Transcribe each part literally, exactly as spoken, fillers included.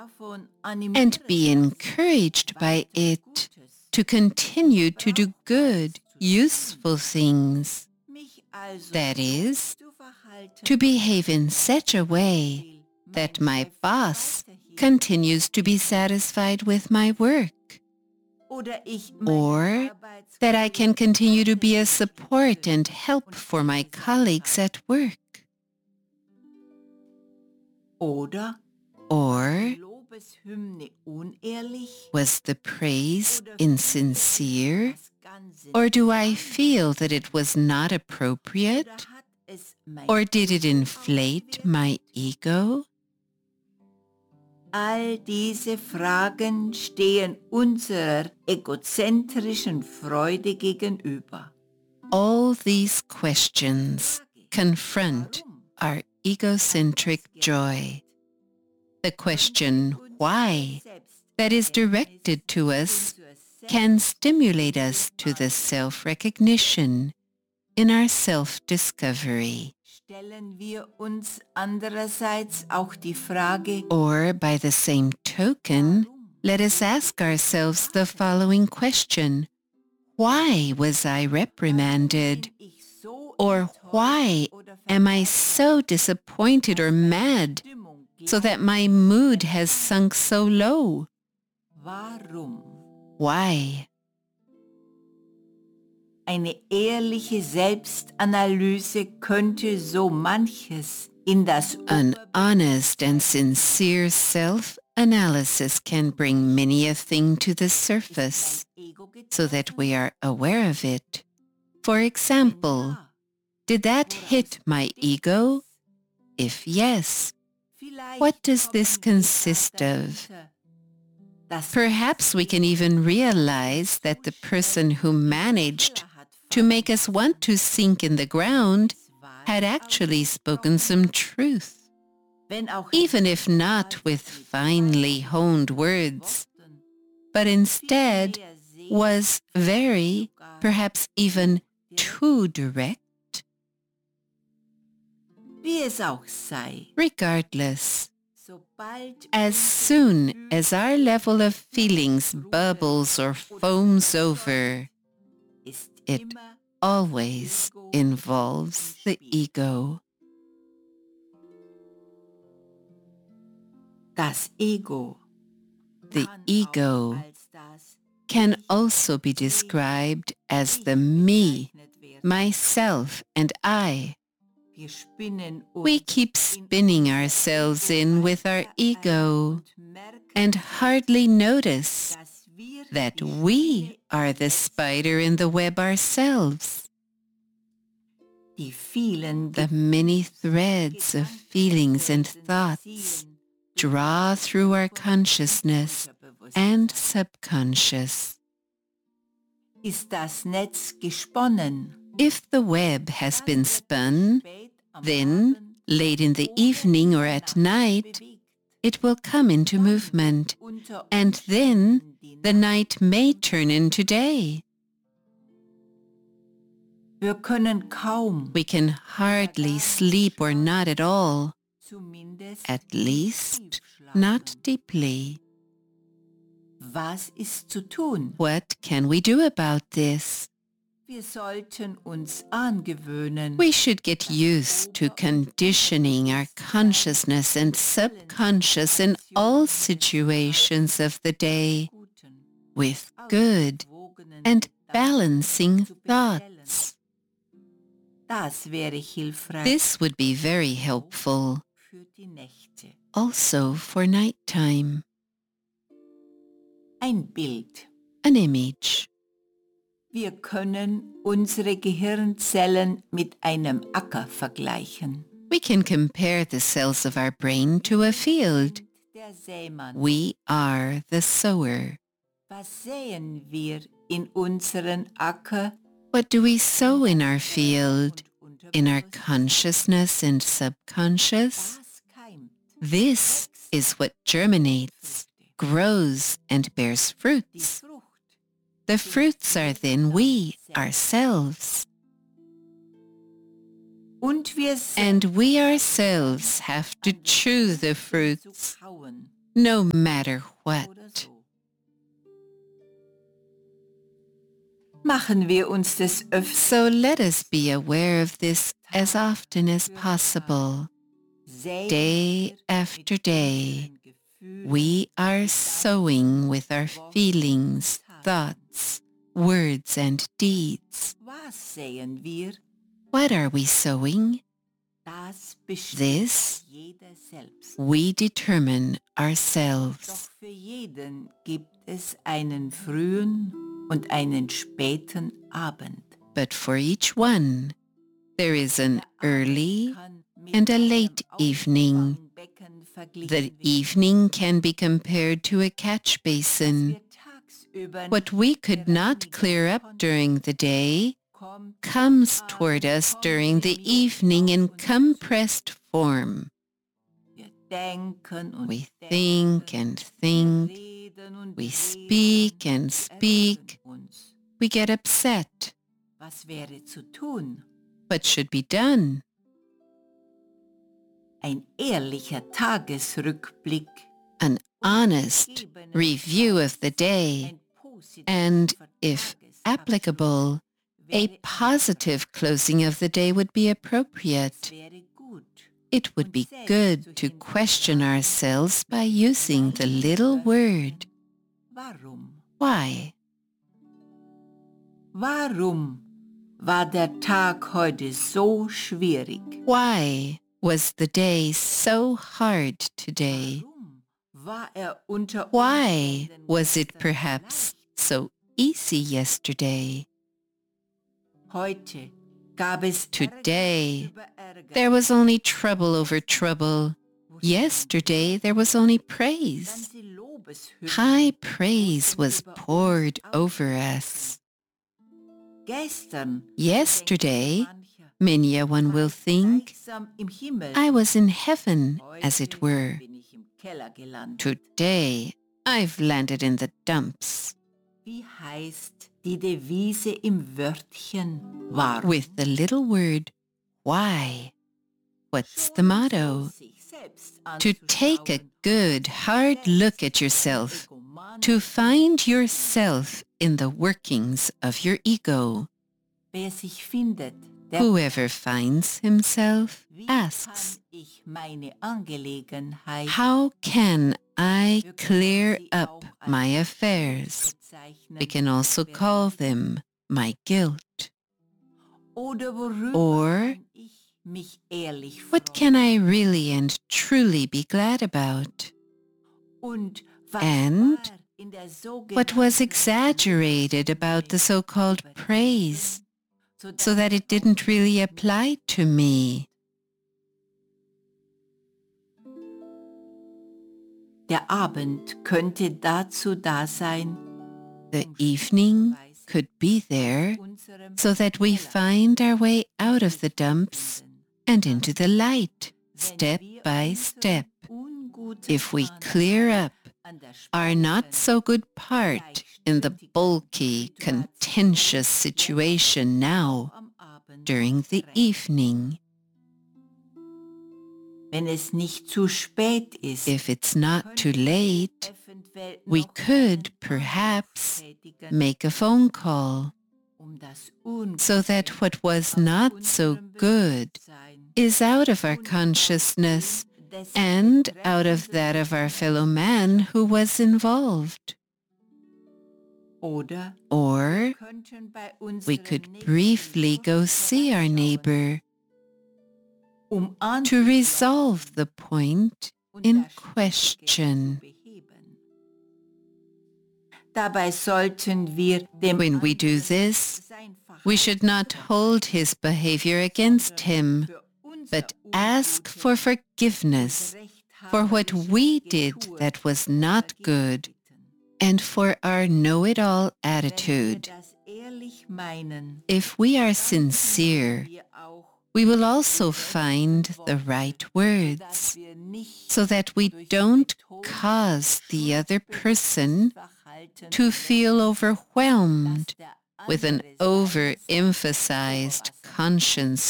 and be encouraged by it to continue to do good, useful things. That is, to behave in such a way that my boss continues to be satisfied with my work, or that I can continue to be a support and help for my colleagues at work. Or was the praise insincere? Or do I feel that it was not appropriate? Or did it inflate my ego? All diese Fragen stehen unserer egozentrischen Freude gegenüber. All these questions confront our egocentric joy. The question why that is directed to us can stimulate us to the self-recognition in our self-discovery. Stellen wir uns andererseits auch die Frage, or by the same token, let us ask ourselves the following question: why was I reprimanded? Or why am I so disappointed or mad so that my mood has sunk so low? Warum? Why? Eine ehrliche Selbstanalyse könnte so manches in das An honest and sincere self-analysis can bring many a thing to the surface so that we are aware of it. For example, did that hit my ego? If yes, what does this consist of? Perhaps we can even realize that the person who managed to make us want to sink in the ground had actually spoken some truth, even if not with finely honed words, but instead was very, perhaps even too direct. Regardless, as soon as our level of feelings bubbles or foams over, it always involves the ego. Das Ego. The ego can also be described as the me, myself, and I. We keep spinning ourselves in with our ego and hardly notice that we are the spider in the web ourselves. The many threads of feelings and thoughts draw through our consciousness and subconscious. Ist das Netz gesponnen? If the web has been spun, then, late in the evening or at night, it will come into movement, and then the night may turn into day. Wir können kaum, we can hardly sleep or not at all, at least not deeply. Was ist zu tun? What can we do about this? Wir sollten uns angewöhnen. We should get used to conditioning our consciousness and subconscious in all situations of the day with good and balancing thoughts. Das wäre hilfreich. This would be very helpful, Für die Nächte. also for nighttime. Ein Bild. An image. Wir können unsere Gehirnzellen mit einem Acker vergleichen. We can compare the cells of our brain to a field. Der Sämann. We are the sower. Was säen wir in unseren Acker? What do we sow in our field, in our consciousness and subconscious? Das keimt. This is what germinates, grows, and bears Die fruits. Frucht. The fruits are then we, ourselves. Und wir And we ourselves have to chew the zu fruits, kauen. no matter what. Machen wir uns des Öfteren So let us be aware of this as often as possible. Day after day, we are sowing with our feelings, thoughts, words, and deeds. Was säen wir? What are we sowing? Das bestimmt This jeder selbst. we determine ourselves. Doch für jeden gibt es einen frühen und einen späten Abend. But for each one, there is an early and a late evening. The evening can be compared to a catch basin. What we could not clear up during the day comes toward us during the evening in compressed form. We think and think, we speak and speak, we get upset. Was wäre zu tun? What should be done? Ein ehrlicher Tagesrückblick, An honest review of the day, and, if applicable, a positive closing of the day would be appropriate. wäre gut. It would be good to question ourselves by using the little word, Warum? why? Warum war der Tag heute so schwierig? Why was the day so hard today? Warum war er unter Why Umständen was it gestern perhaps leicht? so easy yesterday? Heute gab es Today, Ärger über Ärger. there was only trouble over trouble. Yesterday, there was only praise. Ganze Lobeshymnen. High praise was poured over us. Gestern Yesterday, denkt mancher, many a one will think, gleichsam im Himmel. I was in heaven, as it Heute were. bin ich im Keller gelandet. Today, I've landed in the dumps. Wie heißt die Devise im Wörtchen warum? With the little word, why? What's the motto? Sich selbst To take a anzuschauen, good, hard look at yourself, to find yourself in the workings of your ego. wer sich findet, der Whoever finds himself wie asks, kann ich meine Angelegenheit how can I clear up my affairs? bezeichnen? We can also call them my guilt. Oder worüber Or, kann ich mich ehrlich what freuen? can I really and truly be glad about? Und was And war in der What was sogenannten exaggerated about the so-called praise, sodass so that it didn't really apply to me? der Abend könnte dazu da sein, The evening could be there unserem so that we find our way out of the dumps and into the light, step by step. If we clear up our not-so-good part in the bulky, contentious situation now during the evening. Wenn es nicht zu spät ist, If it's not too late, we could perhaps make a phone call so that what was not so good is out of our consciousness and out of that of our fellow man who was involved. Oder Or we could briefly go see our neighbor um to resolve the point in question. Dabei sollten wir dem When we do this, sein we should not hold his behavior against him, but ask for forgiveness for what we did that was not good and for our know-it-all attitude. If we are sincere, we will also find the right words so that we don't cause the other person to feel overwhelmed with an overemphasized,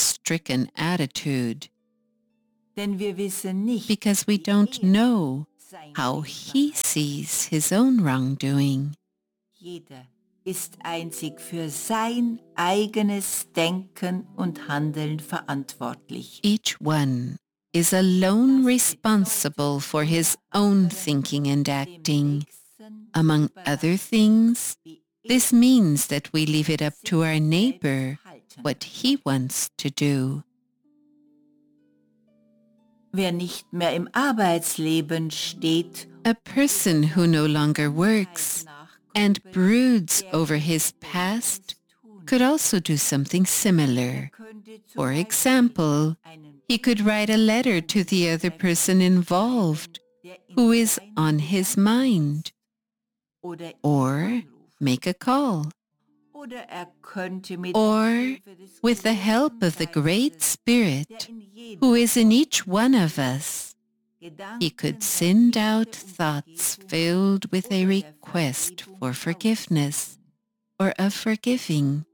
conscience-stricken attitude, because we don't know how he sees his own wrongdoing. Jeder ist einzig für sein eigenes Denken und Handeln verantwortlich. Each one is alone responsible for his own thinking and acting. Among other things, this means that we leave it up to our neighbor what he wants to do. Wer nicht mehr im Arbeitsleben steht, a person who no longer works and broods over his past could also do something similar. For example, he could write a letter to the other person involved who is on his mind, or make a call, or with the help of the Great Spirit who is in each one of us, he could send out thoughts filled with a request for forgiveness or of forgiving.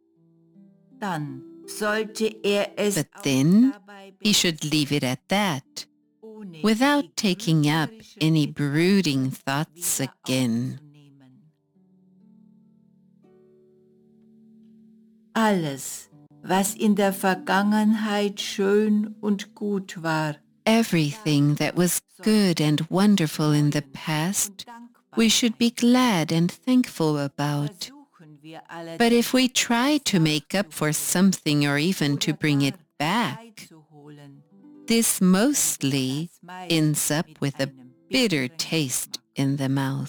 But then he should leave it at that, without taking up any brooding thoughts again. Alles, was in der Vergangenheit schön und gut war, everything that was good and wonderful in the past, we should be glad and thankful about. But if we try to make up for something or even to bring it back, this mostly ends up with a bitter taste in the mouth.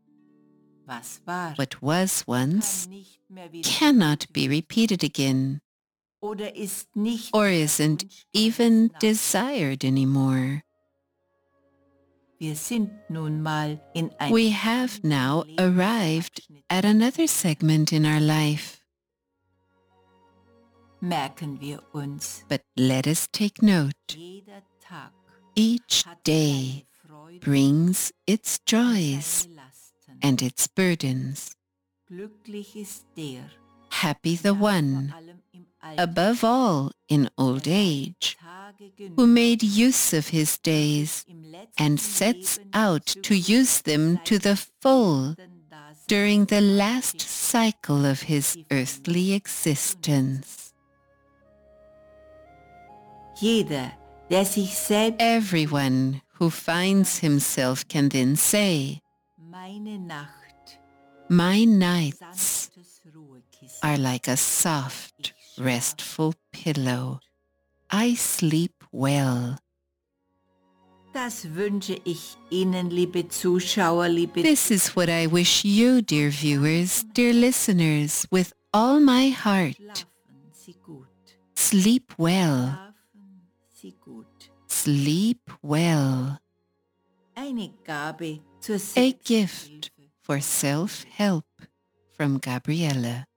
What was once cannot be repeated again, or isn't even desired anymore. We have now arrived at another segment in our life. But let us take note. Each day brings its joys and its burdens. Happy the one, above all in old age, who made use of his days and sets out to use them to the full during the last cycle of his earthly existence. Everyone who finds himself can then say, my nights are like a soft, restful pillow. I sleep well. Das wünsche ich Ihnen, liebe Zuschauer, liebe This is what I wish you, dear viewers, dear listeners, with all my heart. Sleep well. Sleep well. A gift for self-help from Gabriella.